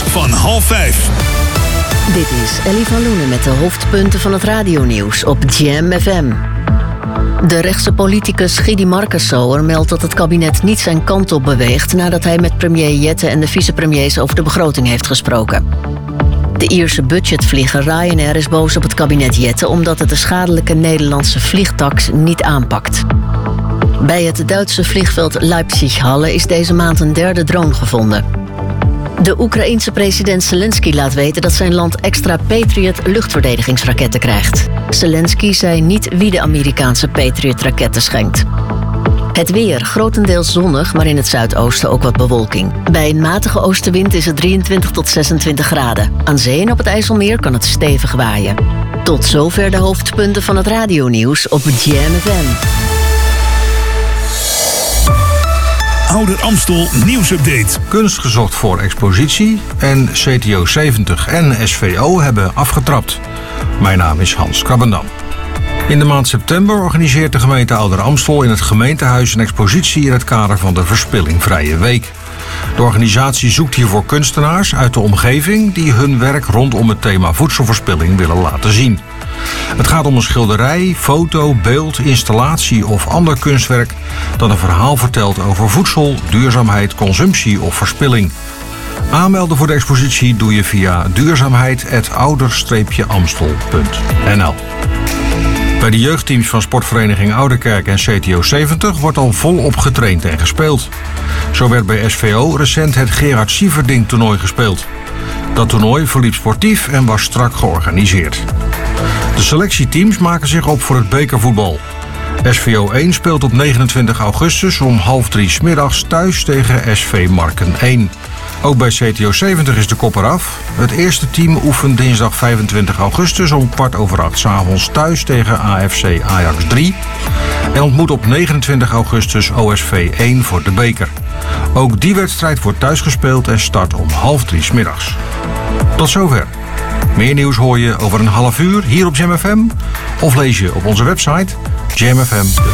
van 4:30. Dit is Ellie van Loenen met de hoofdpunten van het radionieuws op Jam FM. De rechtse politicus Gidi Markensauer meldt dat het kabinet niet zijn kant op beweegt nadat hij met premier Jette en de vicepremiers over de begroting heeft gesproken. De Ierse budgetvlieger Ryanair is boos op het kabinet Jette omdat het de schadelijke Nederlandse vliegtax niet aanpakt. Bij het Duitse vliegveld Leipzig-Halle is deze maand een derde drone gevonden. De Oekraïense president Zelensky laat weten dat zijn land extra Patriot luchtverdedigingsraketten krijgt. Zelensky zei niet wie de Amerikaanse Patriot-raketten schenkt. Het weer, grotendeels zonnig, maar in het zuidoosten ook wat bewolking. Bij een matige oostenwind is het 23 tot 26 graden. Aan zee en op het IJsselmeer kan het stevig waaien. Tot zover de hoofdpunten van het radionieuws op Jam FM. Ouder Amstel nieuwsupdate. Kunst gezocht voor expositie en CTO 70 en SVO hebben afgetrapt. Mijn naam is Hans Krabbendam. In de maand september organiseert de gemeente Ouder Amstel in het gemeentehuis een expositie in het kader van de Verspillingvrije Week. De organisatie zoekt hiervoor kunstenaars uit de omgeving die hun werk rondom het thema voedselverspilling willen laten zien. Het gaat om een schilderij, foto, beeld, installatie of ander kunstwerk dat een verhaal vertelt over voedsel, duurzaamheid, consumptie of verspilling. Aanmelden voor de expositie doe je via duurzaamheid@ouder-amstel.nl. Bij de jeugdteams van sportvereniging Ouderkerk en CTO 70 wordt al volop getraind en gespeeld. Zo werd bij SVO recent het Gerard Sieverding toernooi gespeeld. Dat toernooi verliep sportief en was strak georganiseerd. De selectieteams maken zich op voor het bekervoetbal. SVO 1 speelt op 29 augustus om 2:30 's middags thuis tegen SV Marken 1. Ook bij CTO 70 is de kop eraf. Het eerste team oefent dinsdag 25 augustus om 7:15 's avonds thuis tegen AFC Ajax 3. En ontmoet op 29 augustus OSV 1 voor de beker. Ook die wedstrijd wordt thuis gespeeld en start om 2:30 's middags. Tot zover. Meer nieuws hoor je over een half uur hier op Jam FM of lees je op onze website jamfm.nl.